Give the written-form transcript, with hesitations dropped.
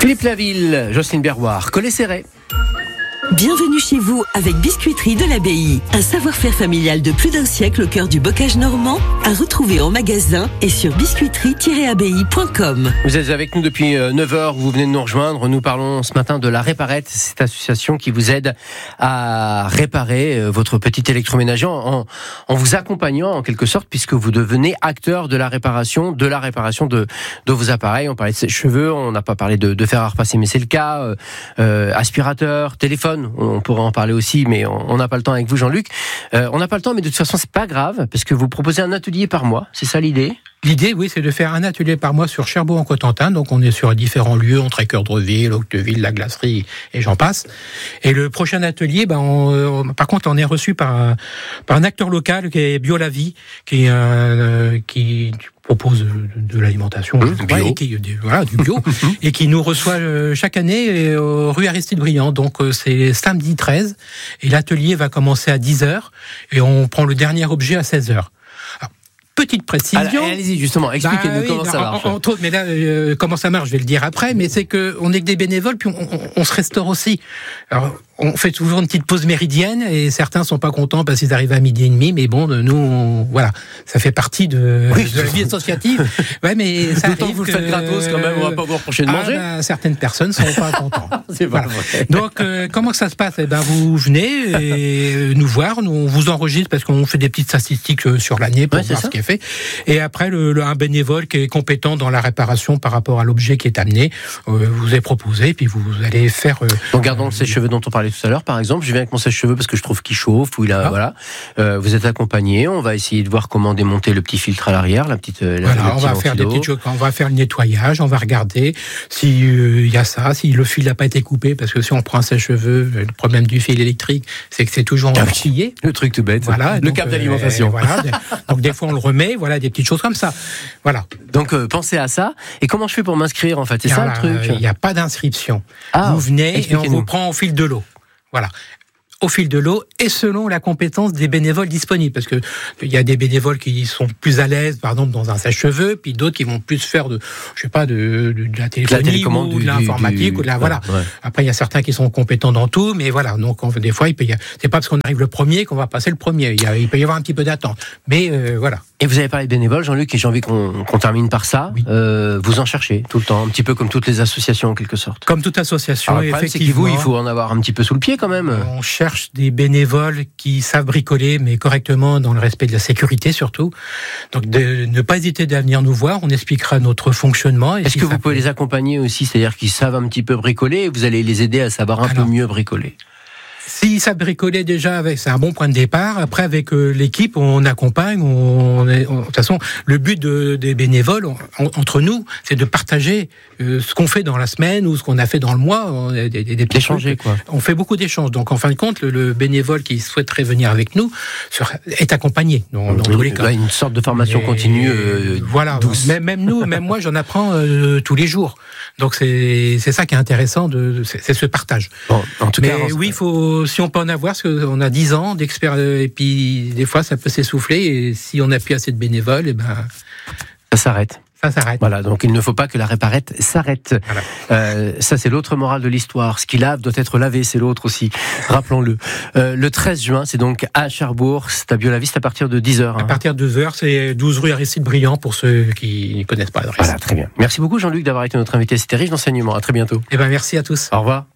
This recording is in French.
Philippe Laville, Jocelyne Berroir, Collet Serré. Bienvenue chez vous avec Biscuiterie de l'Abbaye. Un savoir-faire familial de plus d'un siècle au cœur du bocage normand, à retrouver en magasin et sur biscuiterie-abbaye.com. Vous êtes avec nous depuis 9h, vous venez de nous rejoindre. Nous parlons ce matin de la Réparette, cette association qui vous aide à réparer votre petit électroménager en vous accompagnant en quelque sorte, puisque vous devenez acteur de la réparation de vos appareils. On parlait de sèche-cheveux, on n'a pas parlé de fer à repasser, mais c'est le cas. Aspirateur, téléphone. On pourrait en parler aussi, mais on n'a pas le temps avec vous, Jean-Luc. On n'a pas le temps, mais de toute façon, c'est pas grave, parce que vous proposez un atelier par mois. C'est ça l'idée ? L'idée, oui, c'est de faire un atelier par mois sur Cherbourg-en-Cotentin. Donc, on est sur différents lieux, entre Équeurdreville, Octeville, la Glacerie, et j'en passe. Et le prochain atelier, par contre, on est reçu par un acteur local qui est Bio-la-Vie, qui propose de l'alimentation, du bio, et qui nous reçoit chaque année rue Aristide-Briand. Donc c'est samedi 13, et l'atelier va commencer à 10h, et on prend le dernier objet à 16h. Alors, petite précision. Allez-y, justement, expliquez-nous comment ça marche. Mais là, comment ça marche, je vais le dire après, mais c'est qu'on est que des bénévoles, puis on se restaure aussi. Alors, on fait toujours une petite pause méridienne, et certains sont pas contents parce qu'ils arrivent à 12h30, mais bon, nous, voilà, ça fait partie de la vie associative. Ouais, mais ça d'autant que vous le faites gratos quand même, on va pas vous reprocher de manger. Certaines personnes sont pas contents. C'est pas vrai. Donc, comment ça se passe ? Vous venez nous voir, on vous enregistre parce qu'on fait des petites statistiques sur l'année pour voir ce qui est fait. Et après, un bénévole qui est compétent dans la réparation par rapport à l'objet qui est amené, vous est proposé, puis vous allez faire. En gardant le sèche-cheveux dont on parlait tout à l'heure, par exemple, je viens avec mon sèche-cheveux parce que je trouve qu'il chauffe, ou voilà. Vous êtes accompagné, on va essayer de voir comment démonter le petit filtre à l'arrière, on va faire des petites choses, on va faire le nettoyage, on va regarder s'il y a ça, si le fil n'a pas été coupé, parce que si on prend un sèche-cheveux, le problème du fil électrique, c'est que c'est toujours enchillé. Le truc tout bête. Voilà, le câble d'alimentation. Donc des fois on le remet, voilà, des petites choses comme ça. Voilà. Donc pensez à ça. Et comment je fais pour m'inscrire en fait ? C'est ça le truc ? Il n'y a pas d'inscription. Vous venez et on vous prend au fil de l'eau. Voilà. Au fil de l'eau et selon la compétence des bénévoles disponibles. Parce que il y a des bénévoles qui sont plus à l'aise, par exemple, dans un sèche-cheveux, puis d'autres qui vont plus faire de la téléphonie ou de l'informatique. Voilà. Ouais. Après, il y a certains qui sont compétents dans tout, mais voilà. Donc, des fois, c'est pas parce qu'on arrive le premier qu'on va passer le premier. Il peut y avoir un petit peu d'attente. Mais voilà. Et vous avez parlé de bénévoles, Jean-Luc, et j'ai envie qu'on termine par ça. Oui. Vous en cherchez tout le temps, un petit peu comme toutes les associations, en quelque sorte. Comme toute association, alors, le problème, effectivement. C'est qu'il faut en avoir un petit peu sous le pied, quand même. On cherche des bénévoles qui savent bricoler, mais correctement, dans le respect de la sécurité, surtout. Donc, de ne pas hésiter à venir nous voir. On expliquera notre fonctionnement. Est-ce que vous pouvez les accompagner aussi, c'est-à-dire qu'ils savent un petit peu bricoler, et vous allez les aider à savoir un peu mieux bricoler ? S'ils savent bricoler déjà, c'est un bon point de départ. Après, avec l'équipe, on accompagne. De toute façon, le but des bénévoles, entre nous, c'est de partager ce qu'on fait dans la semaine ou ce qu'on a fait dans le mois. D'échanger, quoi. On fait beaucoup d'échanges. Donc, en fin de compte, le bénévole qui souhaiterait venir avec nous est accompagné dans tous les cas. Une sorte de formation continue. Voilà. Douce. Même moi, j'en apprends tous les jours. Donc, c'est ça qui est intéressant. C'est ce partage. Bon, en tout cas, oui, si on peut en avoir, parce qu'on a 10 ans d'expérience, et puis des fois ça peut s'essouffler, et si on n'a plus assez de bénévoles, ça s'arrête. Ça s'arrête. Voilà, donc il ne faut pas que la Réparette s'arrête. Voilà. Ça, c'est l'autre morale de l'histoire. Ce qui lave doit être lavé, c'est l'autre aussi. Rappelons-le. Le 13 juin, c'est donc à Cherbourg, c'est à Bio-la-Vie, c'est à partir de 10h. À partir de 2h, c'est 12 rue Aristide-Briand pour ceux qui ne connaissent pas l'adresse. Voilà, très bien. Merci beaucoup, Jean-Luc, d'avoir été notre invité. C'était riche d'enseignements. À très bientôt. Merci à tous. Au revoir.